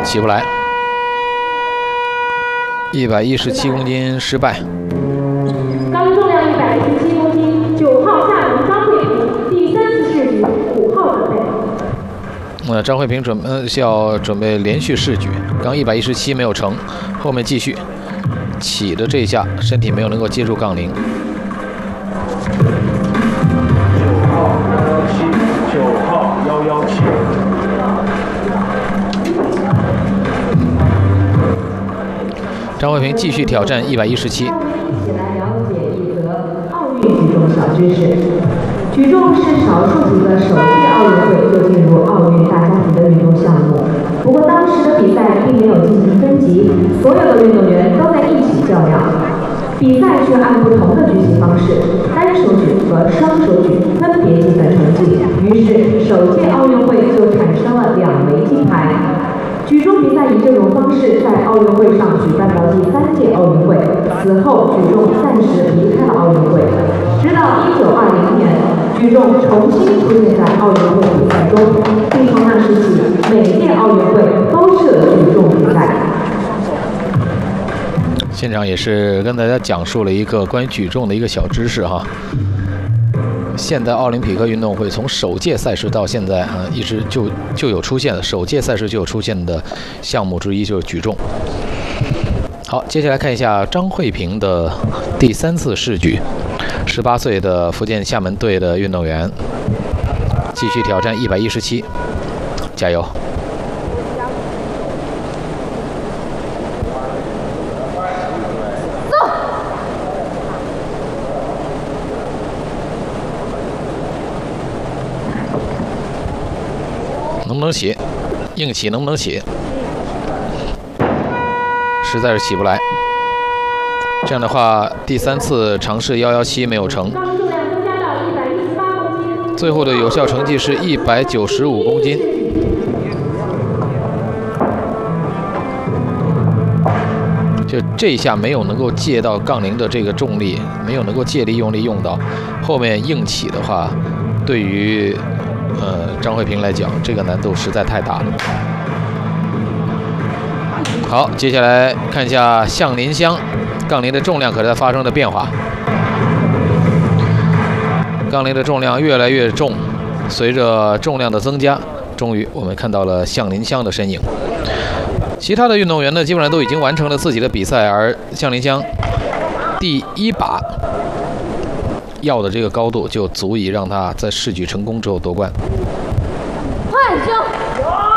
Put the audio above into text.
起不来。117公斤失败。 刚重量117公斤，9号夏萌张慧萍，第3次试举，5号准备。 张慧萍要准备连续试举，刚117没有成，后面继续起的这一下，身体没有能够接住杠铃。 9号117。 张慧萍继续挑战117。 一起来了解一则奥运举重小知识。举重是少数几个首届奥运会就进入奥运大家庭的运动项目。不过当时的比赛并没有进行分级，所有的运动员都在一起较量。比赛却按不同的举行方式，单手举和双手举分别计算成绩。于是首届奥运会就产生了2枚金牌。举重比赛以这种方式在奥运会上举办到第3届奥运会，此后举重暂时离开了奥运会，直到1920年，举重重新出现在奥运会比赛中，并从那时起，每届奥运会都设举重比赛。 现场也是跟大家讲述了一个关于举重的一个小知识哈。现代奥林匹克运动会从首届赛事到现在一直就有出现的，首届赛事就有出现的项目之一就是举重。好，接下来看一下张慧萍的第3次试举，18岁的福建厦门队的运动员，继续挑战117，加油！能不能起？硬起能不能起？实在是起不来。这样的话，第3次尝试117没有成，最后的有效成绩是195公斤。就这一下没有能够借到杠铃的这个重力，没有能够借力用力用到，后面硬起的话，对于张慧萍来讲，这个难度实在太大了。好，接下来看一下向林香，杠铃的重量可是在发生的变化。杠铃的重量越来越重，随着重量的增加，终于我们看到了向林香的身影。其他的运动员呢，基本上都已经完成了自己的比赛，而向林香第1把要的这个高度就足以让他在试举成功之后夺冠。 快就